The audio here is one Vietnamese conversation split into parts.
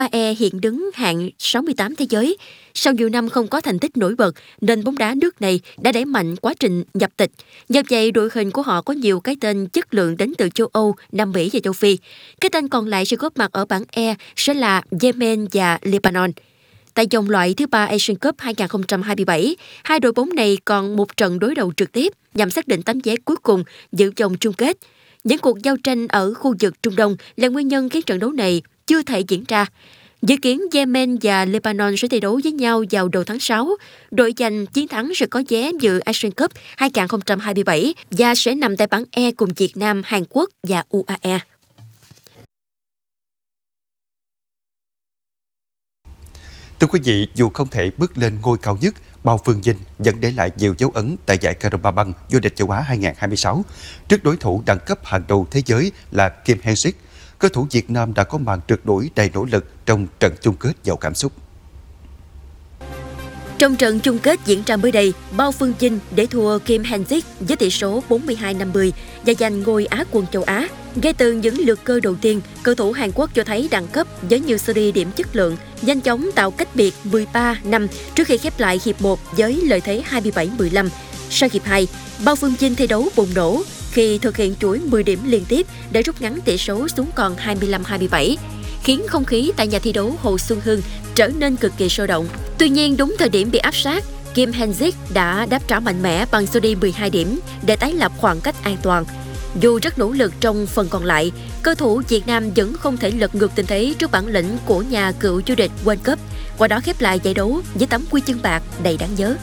UAE hiện đứng hạng 68 thế giới. Sau nhiều năm không có thành tích nổi bật, nên bóng đá nước này đã đẩy mạnh quá trình nhập tịch. Nhờ vậy, đội hình của họ có nhiều cái tên chất lượng đến từ châu Âu, Nam Mỹ và châu Phi. Cái tên còn lại sẽ góp mặt ở bảng E sẽ là Yemen và Lebanon. Tại vòng loại thứ 3 Asian Cup 2027, hai đội bóng này còn một trận đối đầu trực tiếp nhằm xác định tấm vé cuối cùng dự vòng chung kết. Những cuộc giao tranh ở khu vực Trung Đông là nguyên nhân khiến trận đấu này chưa thể diễn ra. Dự kiến Yemen và Lebanon sẽ thi đấu với nhau vào đầu tháng 6. Đội giành chiến thắng sẽ có vé dự Asian Cup 2027 và sẽ nằm tại bảng E cùng Việt Nam, Hàn Quốc và UAE. Thưa quý vị, dù không thể bước lên ngôi cao nhất, Bao Phương Dinh vẫn để lại nhiều dấu ấn tại giải Carabao vô địch châu Á 2026 trước đối thủ đẳng cấp hàng đầu thế giới là Kim Heng-sik. Cầu thủ Việt Nam đã có màn trượt đuổi đầy nỗ lực trong trận chung kết giàu cảm xúc. Trong trận chung kết diễn ra mới đây, Bao Phương Dinh để thua Kim Heng-sik với tỷ số 42-50 và giành ngôi Á quân châu Á. Ngay từ những lượt cơ đầu tiên, cầu thủ Hàn Quốc cho thấy đẳng cấp với nhiều series điểm chất lượng, nhanh chóng tạo cách biệt 13-5 trước khi khép lại hiệp 1 với lợi thế 27-15. Sau hiệp 2, Bao Phương Dinh thi đấu bùng nổ khi thực hiện chuỗi 10 điểm liên tiếp để rút ngắn tỷ số xuống còn 25-27, khiến không khí tại nhà thi đấu Hồ Xuân Hương trở nên cực kỳ sôi động. Tuy nhiên, đúng thời điểm bị áp sát, Kim Heng-sik đã đáp trả mạnh mẽ bằng series 12 điểm để tái lập khoảng cách an toàn. Dù rất nỗ lực trong phần còn lại, cầu thủ Việt Nam vẫn không thể lật ngược tình thế trước bản lĩnh của nhà cựu vô địch World Cup, qua đó khép lại giải đấu với tấm huy chương bạc đầy đáng nhớ.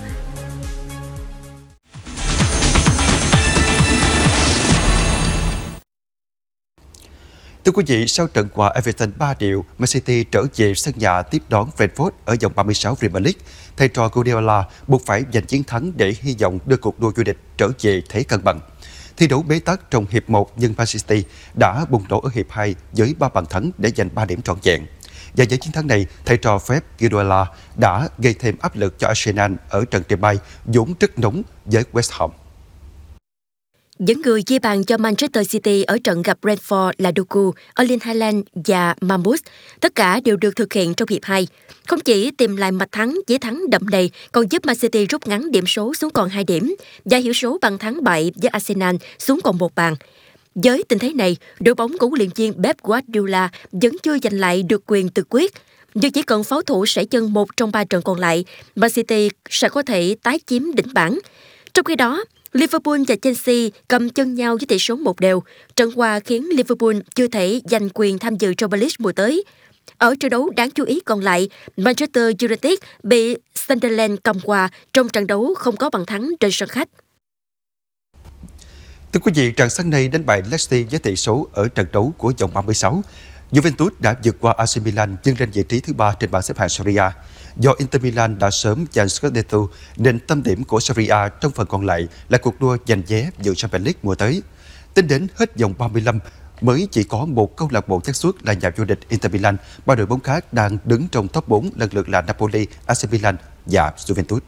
Thưa quý vị, sau trận hòa Everton 3-0, Man City trở về sân nhà tiếp đón Brentford ở vòng 36 Premier League. Thầy trò Guardiola buộc phải giành chiến thắng để hy vọng đưa cuộc đua vô địch trở về thế cân bằng. Thi đấu bế tắc trong hiệp 1 nhưng Man City đã bùng nổ ở hiệp 2 với 3 bàn thắng để giành 3 điểm trọn vẹn. Và với chiến thắng này, thầy trò Pep Guardiola đã gây thêm áp lực cho Arsenal ở trận trận bay vốn rất nóng với West Ham. Những người ghi bàn cho Manchester City ở trận gặp Brentford là Doku, Erling Haaland và Mahmoud. Tất cả đều được thực hiện trong hiệp 2. Không chỉ tìm lại mạch thắng với thắng đậm đầy, còn giúp Man City rút ngắn điểm số xuống còn 2 điểm và hiểu số bằng thắng bại với Arsenal xuống còn 1 bàn. Với tình thế này, đội bóng của huấn luyện viên Pep Guardiola vẫn chưa giành lại được quyền tự quyết. Dù chỉ cần pháo thủ sẩy chân 1 trong 3 trận còn lại, Man City sẽ có thể tái chiếm đỉnh bảng. Trong khi đó, Liverpool và Chelsea cầm chân nhau với tỷ số 1-1. Trận hòa khiến Liverpool chưa thể giành quyền tham dự Champions League mùa tới. Ở trận đấu đáng chú ý còn lại, Manchester United bị Sunderland cầm hòa trong trận đấu không có bàn thắng trên sân khách. Thưa quý vị, trận sáng nay đánh bại Leicester với tỷ số ở trận đấu của vòng 36. Juventus đã vượt qua AC Milan vươn lên vị trí thứ 3 trên bảng xếp hạng Serie A. Do Inter Milan đã sớm giành Scudetto, nên tâm điểm của Serie A trong phần còn lại là cuộc đua giành vé dự Champions League mùa tới. Tính đến hết vòng 35, mới chỉ có một câu lạc bộ xác suất là nhà vô địch Inter Milan, ba đội bóng khác đang đứng trong top 4 lần lượt là Napoli, AC Milan và Juventus.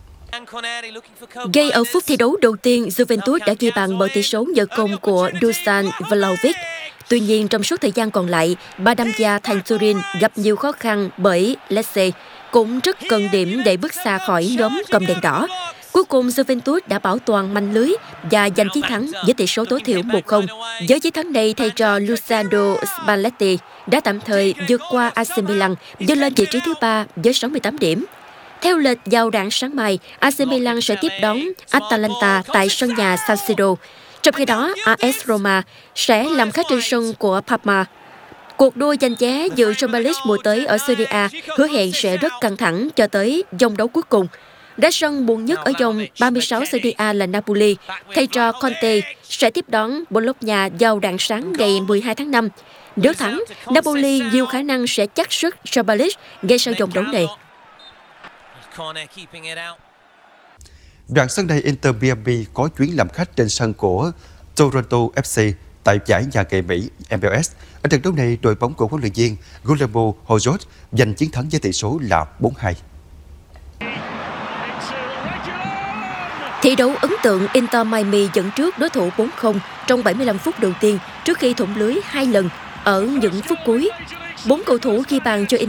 Ngay ở phút thi đấu đầu tiên, Juventus đã ghi bàn mở tỷ số nhờ công của Dusan Vlahovic. Tuy nhiên, trong suốt thời gian còn lại, Badamja thành Turin gặp nhiều khó khăn bởi Lecce cũng rất cần điểm để bước xa khỏi nhóm cầm đèn đỏ. Cuối cùng, Juventus đã bảo toàn manh lưới và giành chiến thắng với tỷ số tối thiểu 1-0. Với chiến thắng này, thầy trò Luciano Spalletti đã tạm thời vượt qua AC Milan, vươn lên vị trí thứ 3 với 68 điểm. Theo lịch vào rạng sáng mai, AC Milan sẽ tiếp đón Atalanta tại sân nhà San Siro. Trong khi đó, AS Roma sẽ làm khách trên sân của Parma. Cuộc đua giành vé dự Champions League mùa tới ở Serie A hứa hẹn sẽ rất căng thẳng cho tới vòng đấu cuối cùng. Đá sân buồn nhất ở vòng 36 Serie A là Napoli. Thầy trò Conte sẽ tiếp đón Bologna vào rạng sáng ngày 12 tháng 5. Nếu thắng, Napoli nhiều khả năng sẽ chắc sức Champions League ngay sau vòng đấu này. Đoạn sân này Inter Miami có chuyến làm khách trên sân của Toronto FC tại giải nhà nghề Mỹ MLS. Ở trận đấu này, đội bóng của huấn luyện viên Guillermo Hojot giành chiến thắng với tỷ số là 4-2. Thi đấu ấn tượng, Inter Miami dẫn trước đối thủ 4-0 trong 75 phút đầu tiên trước khi thủng lưới 2 lần ở những phút cuối. 4 cầu thủ ghi bàn cho